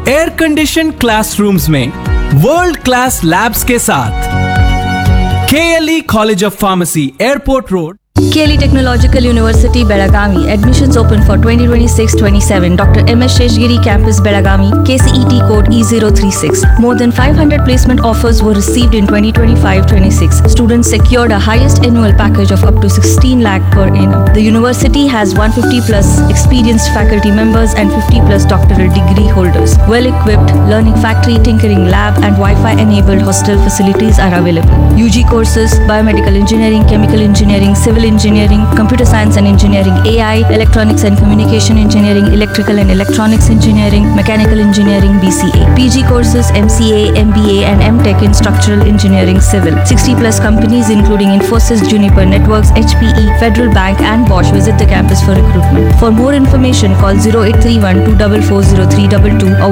Air condition classrooms में world class labs के साथ KLE college of pharmacy, airport road. KLE Technological University, Belagavi. Admissions open for 2026-27. Dr. M.S. Sheshgiri Campus, Belagavi. KCET code E036. More than 500 placement offers were received in 2025-26. Students secured a highest annual package of up to 16 lakh per annum. The university has 150 plus experienced faculty members and 50 plus doctoral degree holders. Well-equipped learning factory, tinkering lab and Wi-Fi enabled hostel facilities are available. UG courses, biomedical engineering, chemical engineering, civil engineering, computer science and engineering, AI, electronics and communication engineering, electrical and electronics engineering, mechanical engineering, BCA. PG courses, MCA, MBA and MTech in structural engineering, civil. 60 plus companies including Infosys, Juniper Networks, HPE, Federal Bank and Bosch visit the campus for recruitment. For more information, call 0831 2440322 or